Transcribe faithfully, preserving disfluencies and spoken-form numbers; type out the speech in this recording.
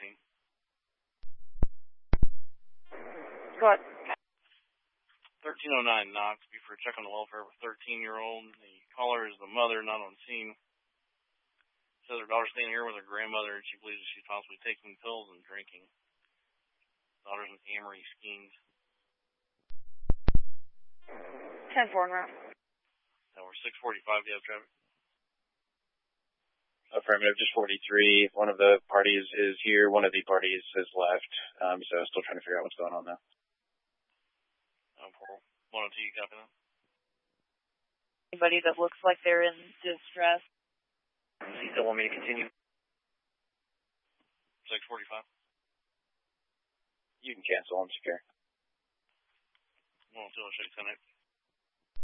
scene. Go ahead. thirteen oh nine Knox, be for a check on the welfare of a thirteen-year-old. The caller is the mother, not on scene. Says her daughter's staying here with her grandmother, and she believes that she's possibly taking pills and drinking. Daughter's in Amory Skeens. ten four, route. Now we're six forty-five, do you have traffic? Affirmative, just forty-three. One of the parties is here, one of the parties has left, um, so still trying to figure out what's going on now. one oh two, you copy that? Anybody that looks like they're in distress? You still want me to continue? six forty-five. You can cancel, I'm secure. one oh two, I'll show you tonight.